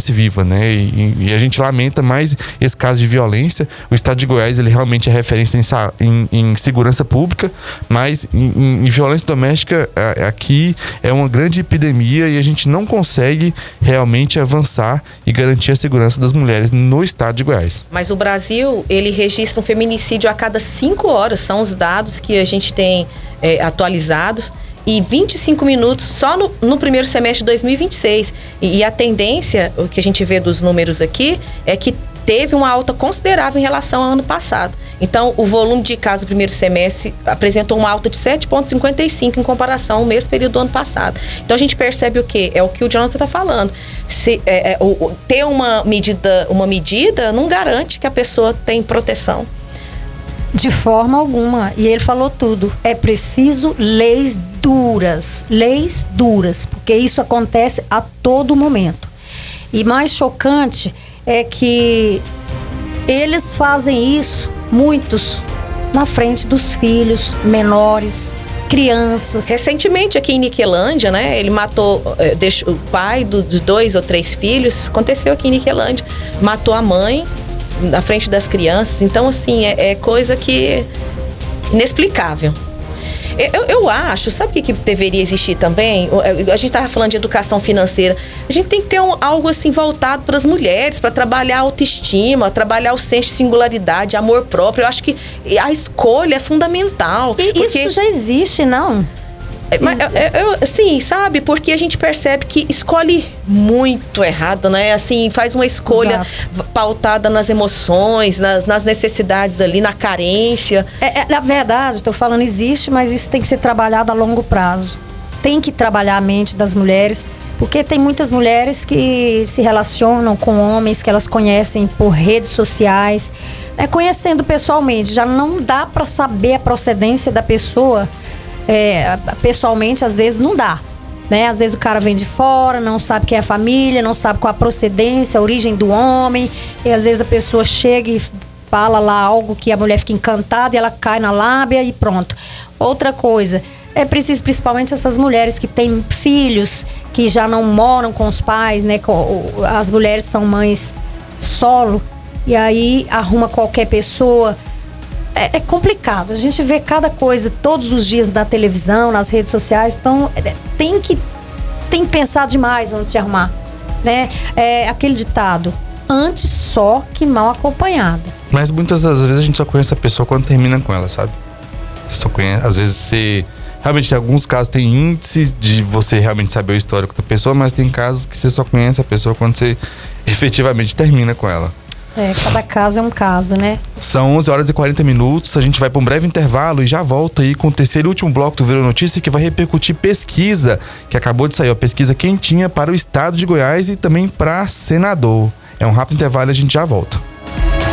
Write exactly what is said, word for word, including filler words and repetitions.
nasce viva, né? E, e a gente lamenta mais esse caso de violência. O estado de Goiás, ele realmente é referência em, em, em segurança pública, mas em, em, em violência doméstica a, aqui é uma grande epidemia e a gente não consegue realmente avançar e garantir a segurança das mulheres no estado de Goiás. Mas o Brasil, ele registra um feminicídio a cada cinco horas, são os dados que a gente tem é, atualizados. E vinte e cinco minutos só no, no primeiro semestre de dois mil e vinte e seis. E, e a tendência, o que a gente vê dos números aqui, é que teve uma alta considerável em relação ao ano passado. Então, o volume de casos do primeiro semestre apresentou uma alta de sete vírgula cinquenta e cinco em comparação ao mesmo período do ano passado. Então, a gente percebe o quê? É o que o Jonathan está falando. Se, é, é, o, ter uma medida, uma medida não garante que a pessoa tem proteção. De forma alguma. E ele falou tudo. É preciso leis duras. Leis duras. Porque isso acontece a todo momento. E mais chocante é que eles fazem isso, muitos, na frente dos filhos menores, crianças. Recentemente aqui em Niquelândia, né? Ele matou deixou, o pai do, de dois ou três filhos. Aconteceu aqui em Niquelândia. Matou a mãe na frente das crianças. Então, assim, é, é coisa que inexplicável. Eu, eu acho, sabe o que, que deveria existir também? A gente estava falando de educação financeira. A gente tem que ter um, algo assim voltado para as mulheres, para trabalhar a autoestima, trabalhar o senso de singularidade, amor próprio. Eu acho que a escolha é fundamental. E porque... isso já existe, não? Mas, eu, eu, sim, sabe? Porque a gente percebe que escolhe muito errado, né? Assim, faz uma escolha Exato. pautada nas emoções, nas, nas necessidades ali, na carência. É, é, na verdade, estou falando, existe, mas isso tem que ser trabalhado a longo prazo. Tem que trabalhar a mente das mulheres, porque tem muitas mulheres que se relacionam com homens que elas conhecem por redes sociais, né? Conhecendo pessoalmente, já não dá para saber a procedência da pessoa. É, pessoalmente, às vezes não dá, né? Às vezes o cara vem de fora, não sabe quem é a família, não sabe qual a procedência, a origem do homem, e às vezes a pessoa chega e fala lá algo que a mulher fica encantada e ela cai na lábia e pronto. Outra coisa, é preciso, principalmente essas mulheres que têm filhos, que já não moram com os pais, né? As mulheres são mães solo, e aí arruma qualquer pessoa. É, é complicado, a gente vê cada coisa todos os dias na televisão, nas redes sociais, então é, tem que tem que pensar demais antes de arrumar, né? É aquele ditado, antes só que mal acompanhada. Mas muitas das vezes a gente só conhece a pessoa quando termina com ela, sabe? Só conhece, às vezes você... Realmente, em alguns casos tem índice de você realmente saber o histórico da pessoa, mas tem casos que você só conhece a pessoa quando você efetivamente termina com ela. É, cada caso é um caso, né? São onze horas e quarenta minutos, a gente vai para um breve intervalo e já volta aí com o terceiro e último bloco do Virou Notícia, que vai repercutir pesquisa, que acabou de sair, a pesquisa quentinha para o estado de Goiás e também para senador. É um rápido intervalo e a gente já volta.